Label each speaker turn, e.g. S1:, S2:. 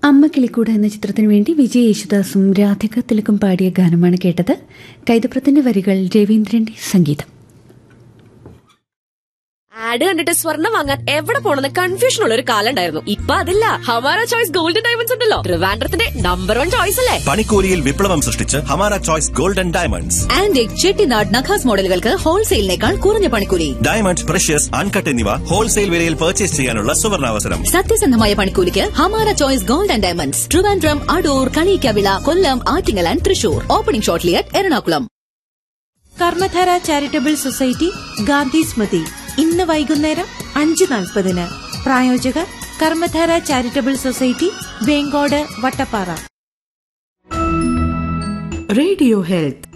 S1: അമ്മ കിളിക്കൂട എന്ന ചിത്രത്തിനു വേണ്ടി വിജയ് യേശുദാസും രാധിക തിലകും പാടിയ ഗാനമാണ് കേട്ടത്. കൈതപ്രത്തിന്റെ വരികൾ രവീന്ദ്രന്റെ സംഗീതം.
S2: ആഡ് കണ്ടിട്ട് സ്വർണ്ണം വാങ്ങാൻ എവിടെ പോണെന്ന് കൺഫ്യൂഷൻ ഉള്ള ഒരു കാലം ഉണ്ടായിരുന്നു. ഇപ്പൊ അതില്ല. ഹമാര ചോയ്സ് ഗോൾഡൻ ഡയമണ്ട്സ് ഉണ്ടല്ലോ, ട്രിവാൻഡ്രത്തിന്റെ നമ്പർ 1 ചോയ്സ് അല്ലേ.
S3: പണിക്കൂലിയിൽ വിപ്ലവം സൃഷ്ടിച്ച് Hamara choice golden diamonds.
S4: Antique Chettinad നഖാസ് മോഡലുകൾക്ക് ഹോൾസെയിലിനേക്കാൾ കുറഞ്ഞ പണിക്കൂലി.
S3: ഡയമണ്ട്, പ്രഷ്യസ്, അൺകട്ട് എന്നിവ ഹോൾസെയിൽ വിലയിൽ പർച്ചേസ് ചെയ്യാനുള്ള സുവർണാവസരം.
S4: സത്യസന്ധമായ പണിക്കൂലിക്ക് Hamara choice golden diamonds, Trivandrum, Adoor, Kaliyikkavila, Kollam, Attingal and Thrissur. Opening shortly at Ernakulam.
S5: Karmadhara charitable society Gandhi സ്മൃതി ഇന്ന് വൈകുന്നേരം 5:40. പ്രായോജകർ Karmadhara charitable society, Vengode, Vattappara.
S6: Radio health